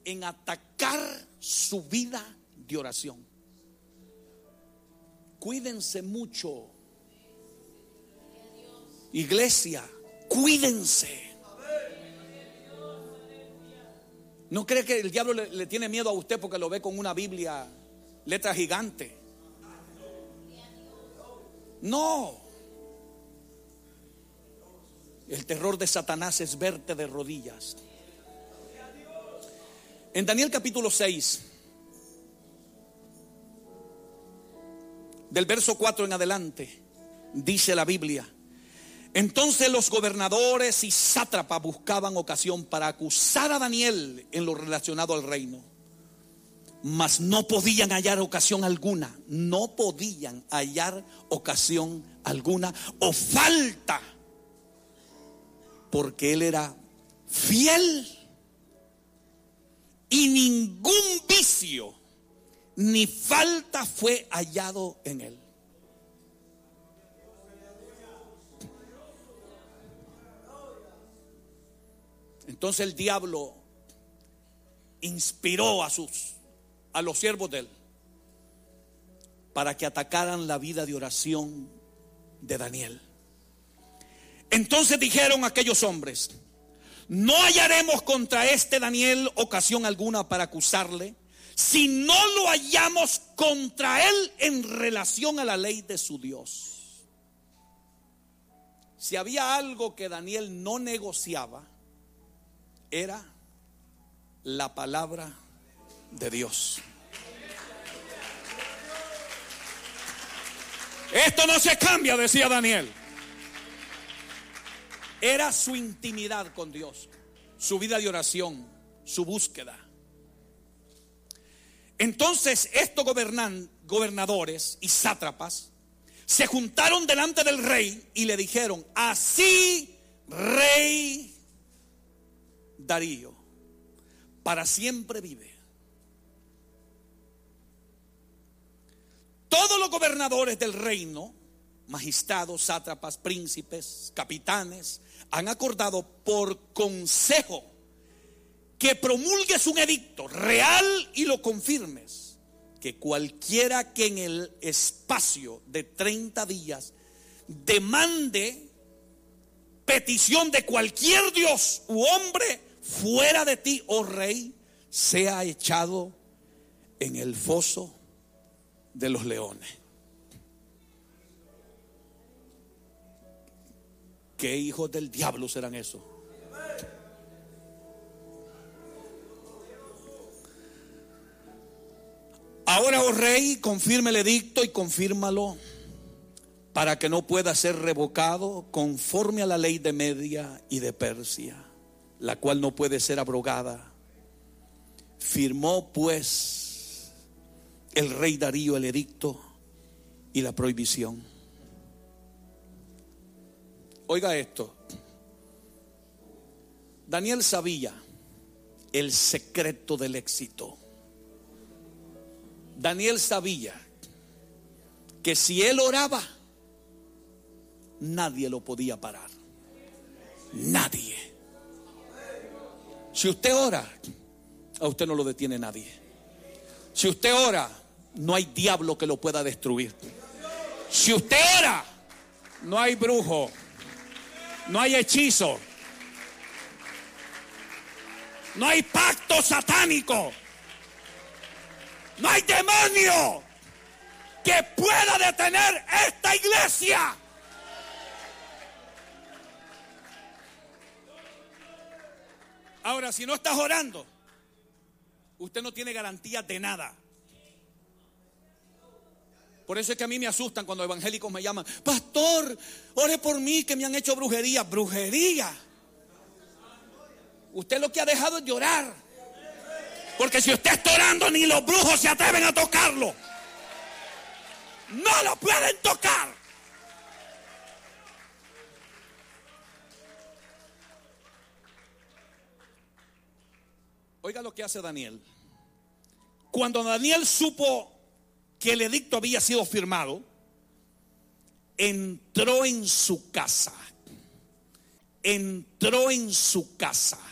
en atacar su vida de oración. Cuídense mucho, iglesia, cuídense. ¿No cree que el diablo le tiene miedo a usted porque lo ve con una Biblia, letra gigante? No. El terror de Satanás es verte de rodillas. En Daniel capítulo 6, del verso 4 en adelante, dice la Biblia: entonces los gobernadores y sátrapas buscaban ocasión para acusar a Daniel en lo relacionado al reino, mas no podían hallar ocasión alguna. No podían hallar ocasión alguna o falta, porque él era fiel y ningún vicio ni falta fue hallado en él. Entonces el diablo inspiró a los siervos de él para que atacaran la vida de oración de Daniel. Entonces dijeron aquellos hombres: no hallaremos contra este Daniel ocasión alguna para acusarle, si no lo hallamos contra él en relación a la ley de su Dios. Si había algo que Daniel no negociaba, era la palabra de Dios. Esto no se cambia, decía Daniel. Era su intimidad con Dios, su vida de oración, su búsqueda. Entonces estos gobernadores y sátrapas se juntaron delante del rey y le dijeron: así, rey Darío, para siempre vive. Todos los gobernadores del reino, magistrados, sátrapas, príncipes, capitanes, han acordado por consejo que promulgues un edicto real y lo confirmes, que cualquiera que en el espacio de 30 días demande petición de cualquier dios u hombre fuera de ti, oh rey, sea echado en el foso de los leones. ¿Qué hijos del diablo serán esos? Ahora, oh rey, confirma el edicto y confírmalo para que no pueda ser revocado conforme a la ley de Media y de Persia, la cual no puede ser abrogada. Firmó pues el rey Darío el edicto y la prohibición. Oiga esto. Daniel sabía el secreto del éxito. Daniel sabía que si él oraba, nadie lo podía parar. Nadie. Si usted ora, a usted no lo detiene nadie. Si usted ora, no hay diablo que lo pueda destruir. Si usted ora, no hay brujo, no hay hechizo, no hay pacto satánico, no hay demonio que pueda detener esta iglesia. Ahora, si no estás orando, usted no tiene garantía de nada. Por eso es que a mí me asustan cuando evangélicos me llaman: pastor, ore por mí que me han hecho brujería. Brujería. Usted lo que ha dejado es de orar. Porque si usted está orando, ni los brujos se atreven a tocarlo. No lo pueden tocar. Oiga lo que hace Daniel. Cuando Daniel supo que el edicto había sido firmado, entró en su casa. Entró en su casa.